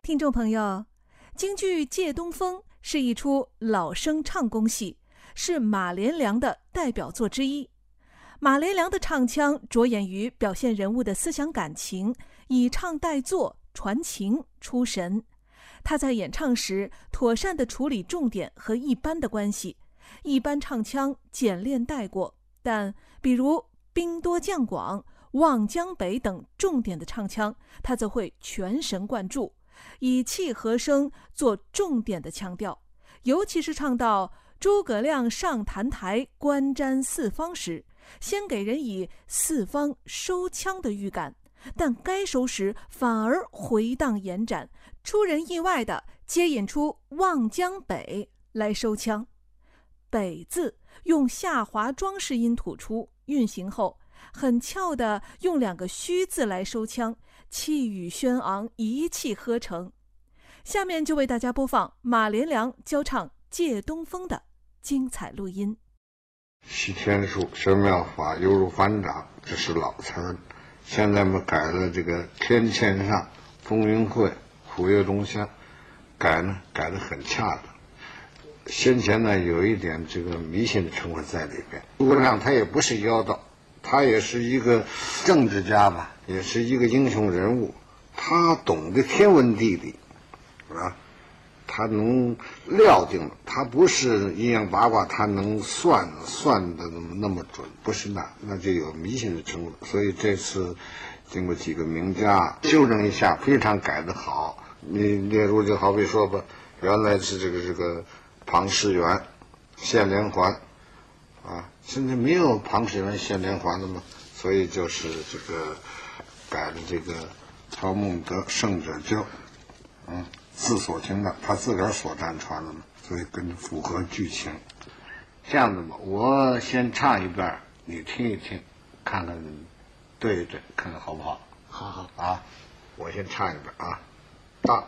听众朋友，京剧《借东风》是一出老生唱功戏，是马连良的代表作之一。马连良的唱腔着眼于表现人物的思想感情，以唱代作，传情出神。他在演唱时妥善地处理重点和一般的关系，一般唱腔简练带过，但比如兵多将广、望江北等重点的唱腔，他则会全神贯注，以气和声做重点的强调。尤其是唱到诸葛亮上坛台观瞻四方时，先给人以四方收枪的预感，但该收时反而回荡延展，出人意外地接引出望江北来收枪。北字用下滑装饰音吐出，运行后很俏地用2个虚字来收腔，气宇轩昂，一气呵成。下面就为大家播放马连良教唱《借东风》的精彩录音。 西天书玄妙法犹如反掌，这是老词儿。现在我们改了这个天堑上、风云会、虎跃龙虾，改得很恰当。先前呢有一点这个迷信的成分在里边。诸葛亮他也不是妖道，他也是一个政治家吧，也是一个英雄人物，他懂得天文地理啊，他能料定，他不是阴阳八卦，他能算的那么准，不是那就有迷信的成分。所以这次经过几个名家修正一下，非常改得好。你例如就好比说吧，原来是这个庞士元献连环啊，现在没有庞士元献连环了嘛，所以就是这个改了这个曹孟德胜者骄，自所听的，他自个儿所占传的嘛，所以跟符合剧情。这样子吧，我先唱一遍，你听一听，看看对一对，看看好不好？ 好啊，我先唱一遍啊，大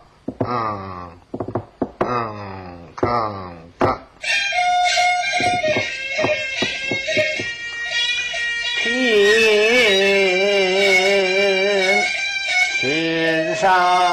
康。 天心上